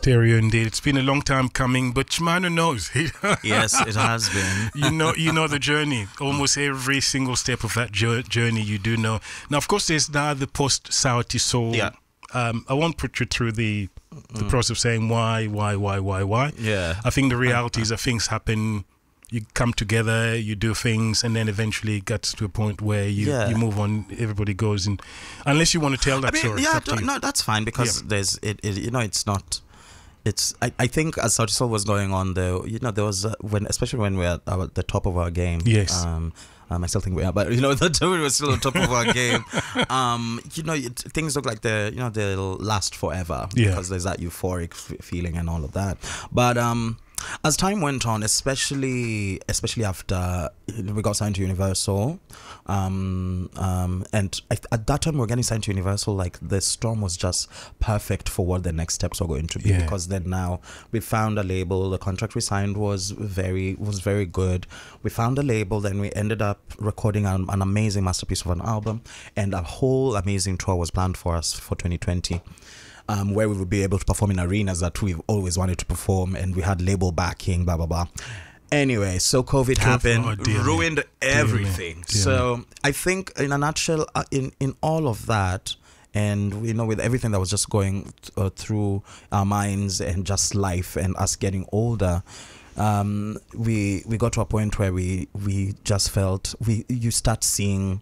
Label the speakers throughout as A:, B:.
A: Stereo indeed. It's been a long time coming, but Chimano knows.
B: Yes, it has been.
A: You know the journey. Almost every single step of that journey you do know. Now, of course, there's now the post-Sauti Soul.
B: Yeah.
A: I won't put you through the process of saying why.
B: Yeah.
A: I think the reality is that things happen. You come together, you do things, and then eventually it gets to a point where you move on. Everybody goes in, unless you want to tell that story.
B: Yeah, no, that's fine because there's it's not. It's I think as Sauti Soul was going on, there was especially when we're at the top of our game.
A: Yes.
B: I still think we are, but the time we were still on top of our game. Things look like they'll last forever because there's that euphoric feeling and all of that. But as time went on, especially after we got signed to Universal, and at that time we were getting signed to Universal, like the storm was just perfect for what the next steps were going to be, because then now we found a label. The contract we signed was very good. We found a label, then we ended up recording an amazing masterpiece of an album, and a whole amazing tour was planned for us for 2020. Where we would be able to perform in arenas that we've always wanted to perform, and we had label backing, blah blah blah. Anyway, so COVID happened, ruined everything. So I think, in a nutshell, in all of that, and with everything that was just going through our minds and just life and us getting older, we got to a point where we just felt you start seeing.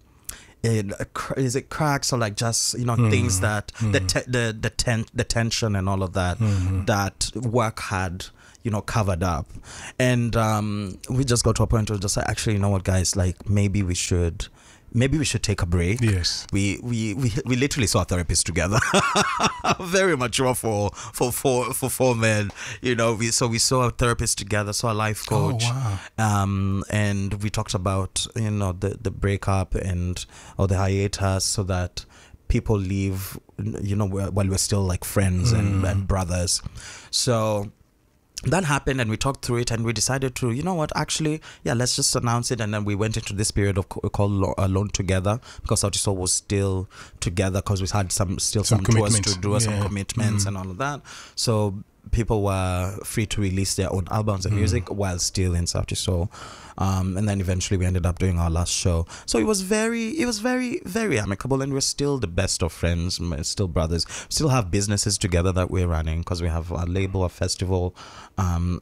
B: Is it cracks or like just things that the tension and all of that that work had covered up, and we just got to a point where just like, actually, you know what, guys, like maybe we should take a break.
A: Yes.
B: We literally saw a therapist together. Very mature for 4 men. We saw a therapist together, saw a life coach.
A: Oh, wow.
B: And we talked about the breakup or the hiatus, so that people leave while we're still like friends and brothers. So that happened, and we talked through it, and we decided to, actually, let's just announce it. And then we went into this period of called Alone Together, because Sauti Soul was still together, because we had some tours to do, some commitments and all of that. So people were free to release their own albums and music while still in Sauti Soul. And then eventually we ended up doing our last show. So it was very, very amicable, and we're still the best of friends, still brothers, still have businesses together that we're running, because we have a label, a festival, and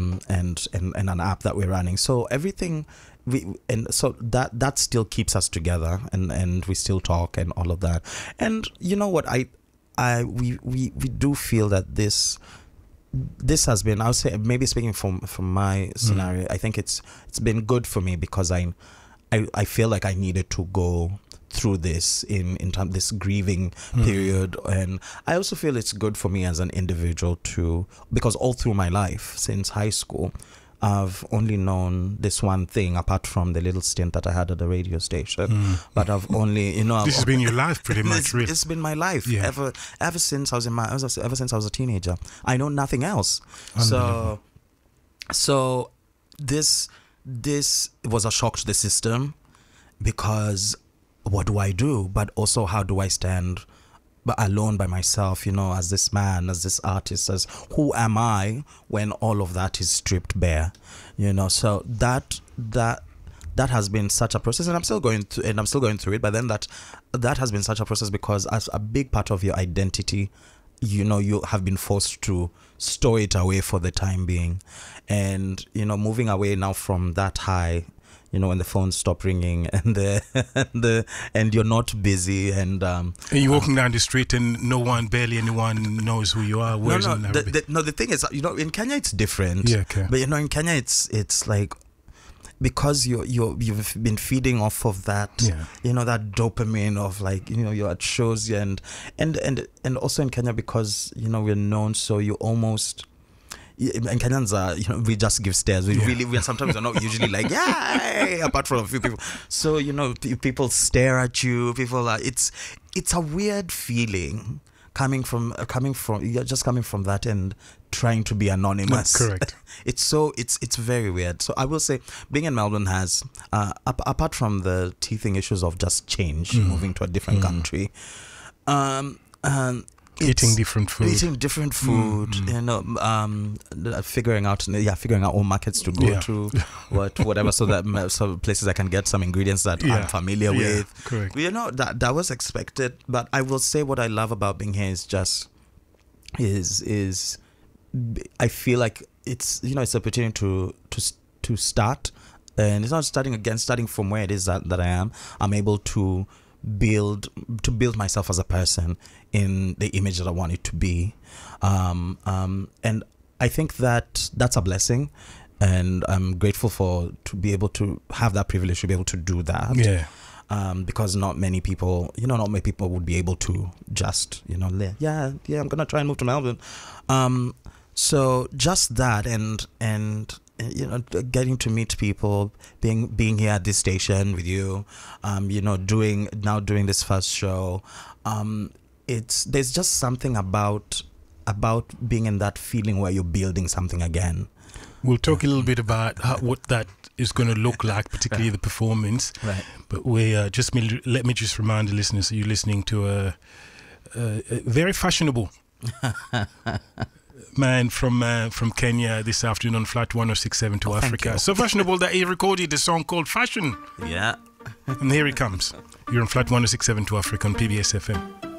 B: an app that we're running. So everything, so that still keeps us together, and we still talk and all of that. And you know what, we do feel that this has been, I would say, maybe speaking from my scenario, I think it's been good for me, because I feel like I needed to go through this in this grieving period, and I also feel it's good for me as an individual too, because all through my life since high school, I've only known this one thing, apart from the little stint that I had at the radio station. But I've only,
A: this has been your life, pretty much. Really.
B: It's been my life ever since I was ever since I was a teenager. I know nothing else. So this was a shock to the system, because what do I do? But also, how do I stand alone by myself, as this man, as this artist, as who am I when all of that is stripped bare, so that has been such a process, and I'm still going through it. But then that has been such a process, because as a big part of your identity, you have been forced to store it away for the time being, and moving away now from that high, when the phone stopped ringing and you're not busy, and
A: you're walking down the street and barely anyone knows who you are.
B: The thing is, in Kenya it's different.
A: Yeah, okay.
B: But in Kenya it's like, because you've been feeding off of that, that dopamine of like, you're at shows, and also in Kenya, because we're known, so you almost. And Kenyans are, we just give stares. We sometimes are not usually like, yay, apart from a few people. So, people stare at you. People are, it's a weird feeling coming from you're just coming from that and trying to be anonymous.
A: Correct.
B: It's very weird. So I will say, being in Melbourne has, apart from the teething issues of just change, moving to a different country,
A: eating different food,
B: you know, figuring out all markets to go to, whatever, so that some places I can get some ingredients that I'm familiar with.
A: Correct.
B: You know, that was expected, but I will say what I love about being here is I feel like it's, you know, it's an opportunity to start, and it's not starting from where it is that I am. I'm able to build myself as a person in the image that I want it to be, and I think that's a blessing, and I'm grateful to be able to have that privilege to be able to do that. Because not many people would be able to just, you know, I'm gonna try and move to Melbourne. So just that, and you know, getting to meet people, being here at this station with you, you know, doing this first show, there's just something about being in that feeling where you're building something again.
A: We'll talk a little bit about what that is going to look like, particularly the performance.
B: Right.
A: But let me just remind the listeners that you're listening to a very fashionable man from Kenya this afternoon on Flight 1067 to Africa. So fashionable that he recorded a song called Fashion.
B: Yeah.
A: And here he comes. You're on Flight 1067 to Africa on PBS FM.